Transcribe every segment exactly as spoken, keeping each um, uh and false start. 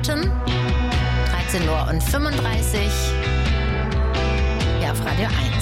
Minuten. dreizehn Uhr und fünfunddreißig. Hier auf Radio eins.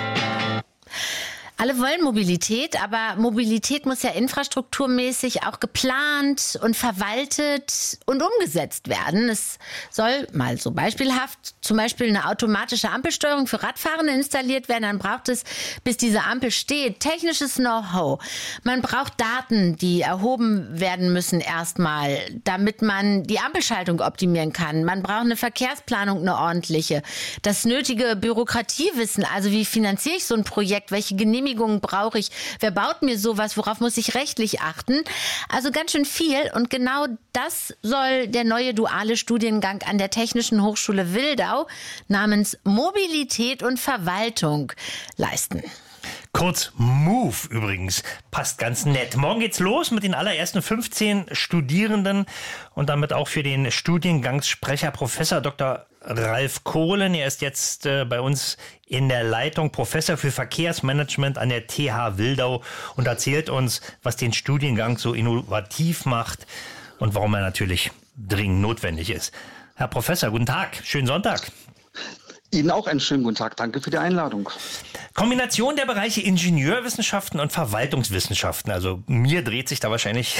Alle wollen Mobilität, aber Mobilität muss ja infrastrukturmäßig auch geplant und verwaltet und umgesetzt werden. Es soll mal so beispielhaft zum Beispiel eine automatische Ampelsteuerung für Radfahrende installiert werden. Dann braucht es, bis diese Ampel steht, technisches Know-how. Man braucht Daten, die erhoben werden müssen erstmal, damit man die Ampelschaltung optimieren kann. Man braucht eine Verkehrsplanung, eine ordentliche. Das nötige Bürokratiewissen, also wie finanziere ich so ein Projekt, welche Genehmigungen brauche ich? Wer baut mir sowas? Worauf muss ich rechtlich achten? Also ganz schön viel. Und genau das soll der neue duale Studiengang an der Technischen Hochschule Wildau namens Mobilität und Verwaltung leisten. Kurz MOVE übrigens, passt ganz nett. Morgen geht's los mit den allerersten fünfzehn Studierenden und damit auch für den Studiengangssprecher Professor Doktor Ralf Kohlen. Er ist jetzt äh, bei uns in der Leitung, Professor für Verkehrsmanagement an der T H Wildau und erzählt uns, was den Studiengang so innovativ macht und warum er natürlich dringend notwendig ist. Herr Professor, guten Tag, schönen Sonntag. Ihnen auch einen schönen guten Tag. Danke für die Einladung. Kombination der Bereiche Ingenieurwissenschaften und Verwaltungswissenschaften. Also mir dreht sich da wahrscheinlich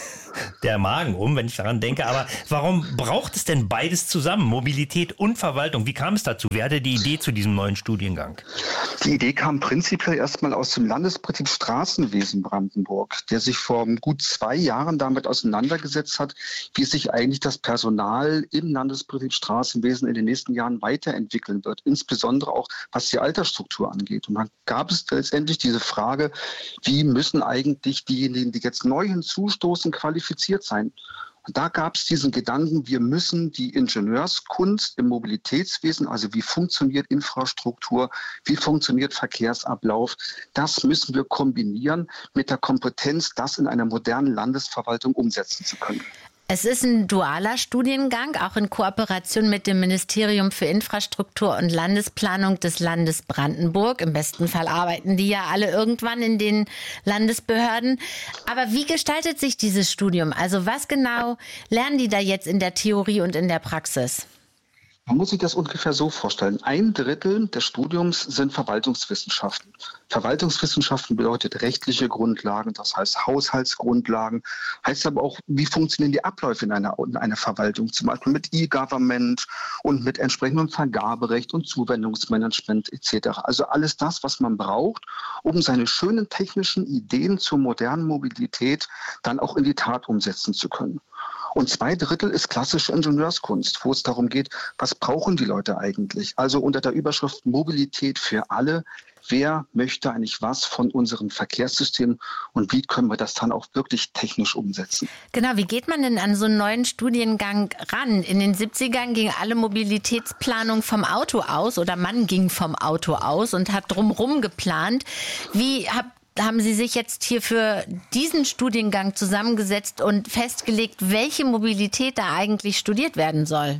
der Magen um, wenn ich daran denke. Aber warum braucht es denn beides zusammen? Mobilität und Verwaltung. Wie kam es dazu? Wer hatte die Idee zu diesem neuen Studiengang? Die Idee kam prinzipiell erstmal aus dem Landesbetrieb Straßenwesen Brandenburg, der sich vor gut zwei Jahren damit auseinandergesetzt hat, wie sich eigentlich das Personal im Landesbetrieb Straßenwesen in den nächsten Jahren weiterentwickeln wird, insbesondere auch was die Altersstruktur angeht. Und dann gab es letztendlich diese Frage, wie müssen eigentlich diejenigen, die jetzt neu hinzustoßen, qualifiziert sein? Und da gab es diesen Gedanken, wir müssen die Ingenieurskunst im Mobilitätswesen, also wie funktioniert Infrastruktur, wie funktioniert Verkehrsablauf, das müssen wir kombinieren mit der Kompetenz, das in einer modernen Landesverwaltung umsetzen zu können. Es ist ein dualer Studiengang, auch in Kooperation mit dem Ministerium für Infrastruktur und Landesplanung des Landes Brandenburg. Im besten Fall arbeiten die ja alle irgendwann in den Landesbehörden. Aber wie gestaltet sich dieses Studium? Also was genau lernen die da jetzt in der Theorie und in der Praxis? Man muss sich das ungefähr so vorstellen. Ein Drittel des Studiums sind Verwaltungswissenschaften. Verwaltungswissenschaften bedeutet rechtliche Grundlagen, das heißt Haushaltsgrundlagen, heißt aber auch, wie funktionieren die Abläufe in einer, in einer Verwaltung, zum Beispiel mit E-Government und mit entsprechendem Vergaberecht und Zuwendungsmanagement et cetera. Also alles das, was man braucht, um seine schönen technischen Ideen zur modernen Mobilität dann auch in die Tat umsetzen zu können. Und zwei Drittel ist klassische Ingenieurskunst, wo es darum geht, was brauchen die Leute eigentlich? Also unter der Überschrift Mobilität für alle. Wer möchte eigentlich was von unserem Verkehrssystem und wie können wir das dann auch wirklich technisch umsetzen? Genau, wie geht man denn an so einen neuen Studiengang ran? In den siebzigern ging alle Mobilitätsplanung vom Auto aus oder man ging vom Auto aus und hat drumherum geplant. Wie habt Haben Sie sich jetzt hier für diesen Studiengang zusammengesetzt und festgelegt, welche Mobilität da eigentlich studiert werden soll?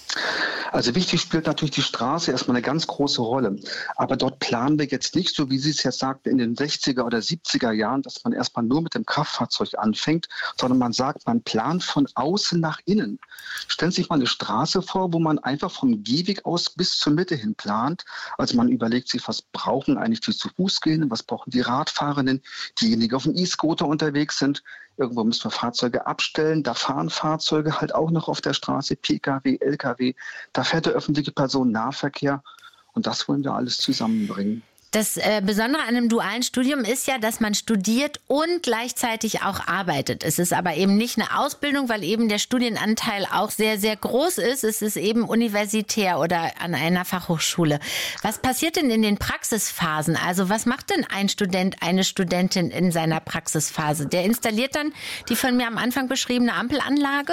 Also wichtig spielt natürlich die Straße erstmal eine ganz große Rolle. Aber dort planen wir jetzt nicht, so wie Sie es jetzt sagten, in den sechziger oder siebziger Jahren, dass man erstmal nur mit dem Kraftfahrzeug anfängt, sondern man sagt, man plant von außen nach innen. Stellen Sie sich mal eine Straße vor, wo man einfach vom Gehweg aus bis zur Mitte hin plant. Also man überlegt sich, was brauchen eigentlich die zu Fuß gehenden, was brauchen die Radfahrenden, diejenigen, die auf dem E-Scooter unterwegs sind. Irgendwo müssen wir Fahrzeuge abstellen. Da fahren Fahrzeuge halt auch noch auf der Straße, Pkw, Lkw. Da fährt der öffentliche Personennahverkehr. Und das wollen wir alles zusammenbringen. Das äh, Besondere an einem dualen Studium ist ja, dass man studiert und gleichzeitig auch arbeitet. Es ist aber eben nicht eine Ausbildung, weil eben der Studienanteil auch sehr, sehr groß ist. Es ist eben universitär oder an einer Fachhochschule. Was passiert denn in den Praxisphasen? Also was macht denn ein Student, eine Studentin in seiner Praxisphase? Der installiert dann die von mir am Anfang beschriebene Ampelanlage?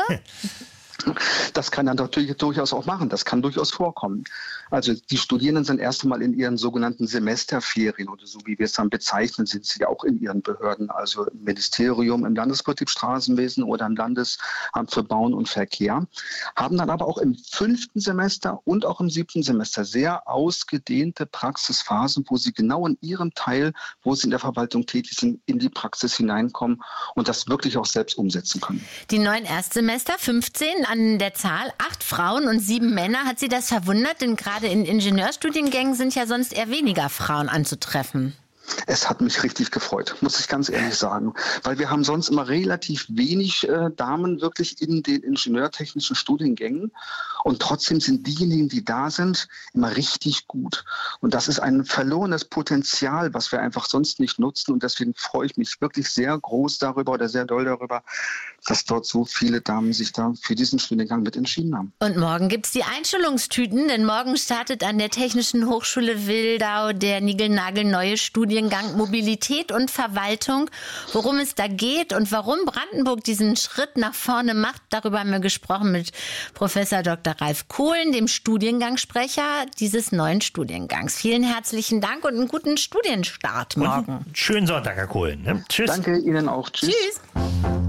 Das kann er natürlich durchaus auch machen. Das kann durchaus vorkommen. Also die Studierenden sind erst einmal in ihren sogenannten Semesterferien oder so wie wir es dann bezeichnen, sind sie ja auch in ihren Behörden, also im Ministerium, im Landesbetrieb Straßenwesen oder im Landesamt für Bauen und Verkehr, haben dann aber auch im fünften Semester und auch im siebten Semester sehr ausgedehnte Praxisphasen, wo sie genau in ihrem Teil, wo sie in der Verwaltung tätig sind, in die Praxis hineinkommen und das wirklich auch selbst umsetzen können. Die neuen Erstsemester, fünfzehn, an an der Zahl. Acht Frauen und sieben Männer. Hat Sie das verwundert? Denn gerade in Ingenieurstudiengängen sind ja sonst eher weniger Frauen anzutreffen. Es hat mich richtig gefreut, muss ich ganz ehrlich sagen, weil wir haben sonst immer relativ wenig äh, Damen wirklich in den ingenieurtechnischen Studiengängen und trotzdem sind diejenigen, die da sind, immer richtig gut. Und das ist ein verlorenes Potenzial, was wir einfach sonst nicht nutzen und deswegen freue ich mich wirklich sehr groß darüber oder sehr doll darüber, dass dort so viele Damen sich da für diesen Studiengang mit entschieden haben. Und morgen gibt es die Einschulungstüten, denn morgen startet an der Technischen Hochschule Wildau der niegelnagelneue Studiengang Mobilität und Verwaltung. Worum es da geht und warum Brandenburg diesen Schritt nach vorne macht, darüber haben wir gesprochen mit Professor Doktor Ralf Kohlen, dem Studiengangssprecher dieses neuen Studiengangs. Vielen herzlichen Dank und einen guten Studienstart morgen. Und schönen Sonntag, Herr Kohlen. Ne? Tschüss. Danke Ihnen auch. Tschüss. Tschüss.